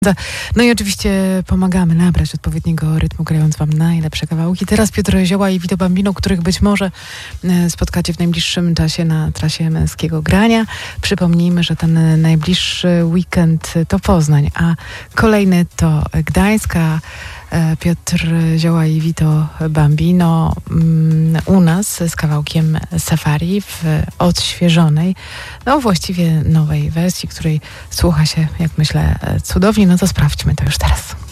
No i oczywiście pomagamy nabrać odpowiedniego rytmu, grając wam najlepsze kawałki. Teraz Piotr Zioła i Vito Bambino, których być może spotkacie w najbliższym czasie na trasie męskiego grania. Przypomnijmy, że ten najbliższy weekend to Poznań, a kolejny to Gdańsk. Piotr Zioła i Vito Bambino u nas z kawałkiem Safari w odświeżonej, no właściwie nowej wersji, której słucha się, jak myślę, cudownie. No to sprawdźmy to już teraz.